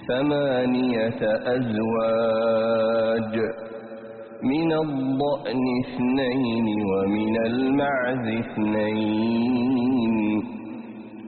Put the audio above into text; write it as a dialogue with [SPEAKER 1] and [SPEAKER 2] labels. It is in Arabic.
[SPEAKER 1] 8 أزواج، من الضأن 2 ومن المعز 2.